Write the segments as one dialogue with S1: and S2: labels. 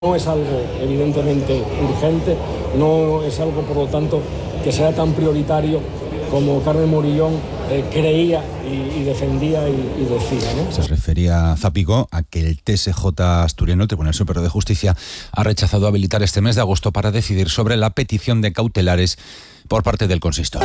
S1: No es algo evidentemente urgente, no es algo por lo tanto que sea tan prioritario como Carmen Morillón creía y defendía y decía, ¿no?
S2: Se refería Zapico a que el TSJ asturiano, el Tribunal Superior de Justicia, ha rechazado habilitar este mes de agosto para decidir sobre la petición de cautelares por parte del consistorio.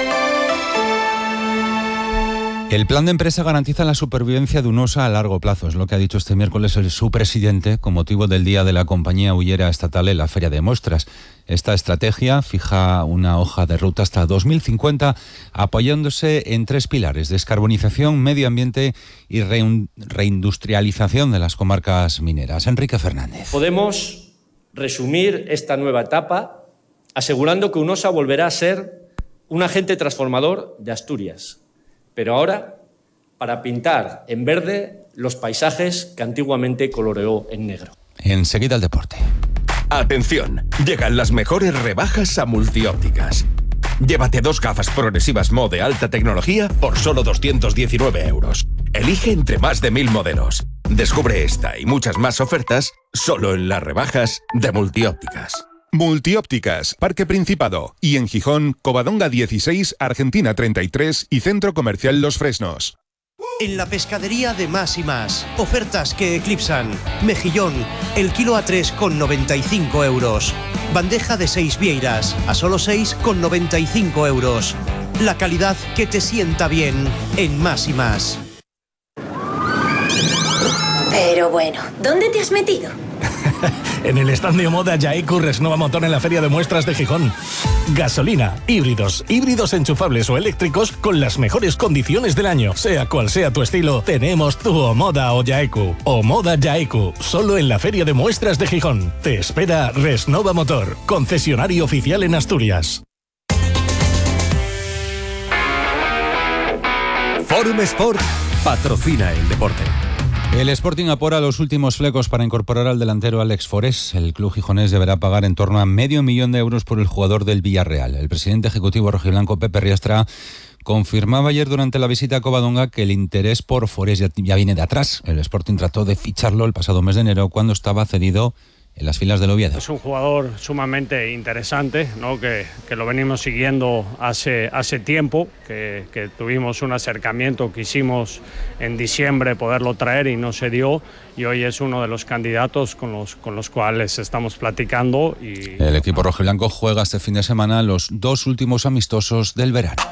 S2: El plan de empresa garantiza la supervivencia de UNOSA a largo plazo, es lo que ha dicho este miércoles su presidente con motivo del día de la compañía hullera estatal en la Feria de Muestras. Esta estrategia fija una hoja de ruta hasta 2050 apoyándose en 3 pilares: descarbonización, medio ambiente y reindustrialización de las comarcas mineras. Enrique Fernández.
S3: Podemos resumir esta nueva etapa asegurando que UNOSA volverá a ser un agente transformador de Asturias, pero ahora para pintar en verde los paisajes que antiguamente coloreó en negro.
S2: Enseguida el deporte.
S4: Atención, llegan las mejores rebajas a Multiópticas. Llévate 2 gafas progresivas Mo de alta tecnología por solo 219 euros. Elige entre más de 1000 modelos. Descubre esta y muchas más ofertas solo en las rebajas de Multiópticas.
S5: Multiópticas, Parque Principado, y en Gijón, Covadonga 16, Argentina 33 y Centro Comercial Los Fresnos.
S6: En la pescadería de Más y Más, ofertas que eclipsan. Mejillón, el kilo a 3,95 euros. Bandeja de 6 vieiras, a solo 6,95 euros. La calidad que te sienta bien en Más y Más.
S7: Pero bueno, ¿dónde te has metido?
S8: En el stand de Omoda Yaeku Resnova Motor en la Feria de Muestras de Gijón. Gasolina, híbridos enchufables o eléctricos con las mejores condiciones del año. Sea cual sea tu estilo, tenemos tu Omoda o Yaeku. Omoda Yaeku, solo en la Feria de Muestras de Gijón. Te espera Resnova Motor, concesionario oficial en Asturias.
S4: Forum Sport patrocina el deporte.
S2: El Sporting apura los últimos flecos para incorporar al delantero Alex Forés. El club gijonés deberá pagar en torno a $500,000 euros por el jugador del Villarreal. El presidente ejecutivo rojiblanco, Pepe Riastra, confirmaba ayer durante la visita a Covadonga que el interés por Forés ya viene de atrás. El Sporting trató de ficharlo el pasado mes de enero cuando estaba cedido en las filas del Oviedo.
S9: Es un jugador sumamente interesante, ¿no? que lo venimos siguiendo hace tiempo, que tuvimos un acercamiento, quisimos en diciembre poderlo traer y no se dio, y hoy es uno de los candidatos con los cuales estamos platicando. El equipo rojiblanco juega este fin de semana los 2 últimos amistosos del verano.